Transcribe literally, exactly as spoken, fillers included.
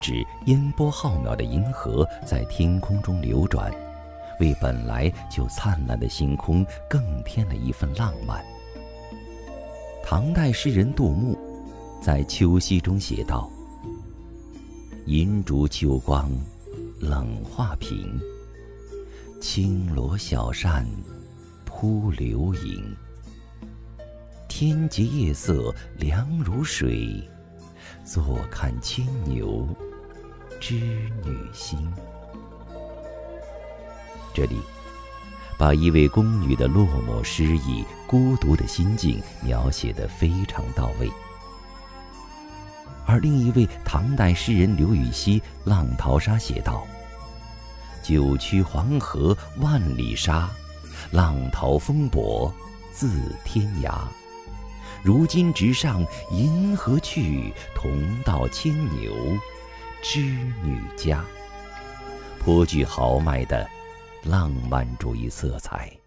指烟波浩渺的银河在天空中流转，为本来就灿烂的星空更添了一份浪漫。唐代诗人杜牧在《秋夕》中写道：银烛秋光冷画屏，轻罗小扇扑流萤。天洁夜色凉如水，坐看牵牛织女星。这里把一位宫女的落寞失意、孤独的心境描写得非常到位。而另一位唐代诗人刘禹锡《浪淘沙》写道：九曲黄河万里沙，浪淘风簸自天涯。如今直上银河去，同到牵牛织女家。颇具豪迈的浪漫主义色彩。